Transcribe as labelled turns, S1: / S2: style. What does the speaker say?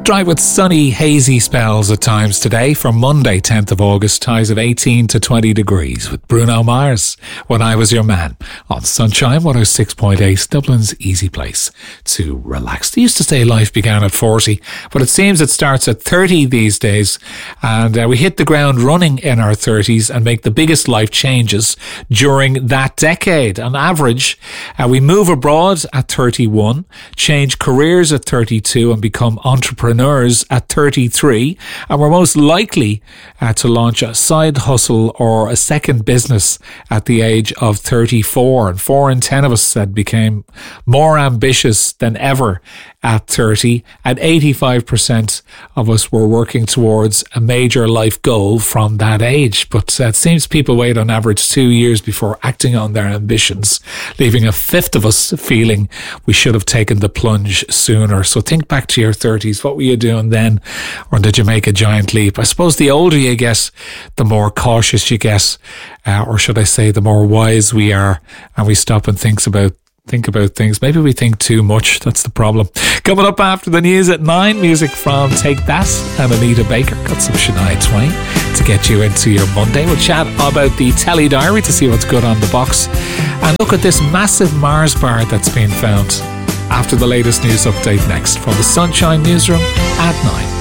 S1: Dry with sunny, hazy spells at times today for Monday, 10th of August, highs of 18 to 20 degrees with Bruno Mars, When I Was Your Man, on Sunshine 106.8, Dublin's easy place to relax. They used to say life began at 40, but it seems it starts at 30 these days, and we hit the ground running in our 30s and make the biggest life changes during that decade. On average, we move abroad at 31, change careers at 32 and become entrepreneurs at 33, and we're most likely to launch a side hustle or a second business at the age of 34. And 4 in 10 of us said became more ambitious than ever at 30, and 85% of us were working towards a major life goal from that age. But it seems people wait on average 2 years before acting on their ambitions, leaving a fifth of us feeling we should have taken the plunge sooner. So think back to your 30s. What were you doing then? Or did you make a giant leap? I suppose the older you get, the more cautious you get, or should I say the more wise we are, and we stop and think about things. Maybe we think too much. That's the problem. Coming up after the news at 9, music from Take That and Anita Baker. Got some Shania Twain to get you into your Monday. We'll chat about the Telly Diary to see what's good on the box, and look at this massive Mars bar that's been found after the latest news update next from the Sunshine Newsroom at 9.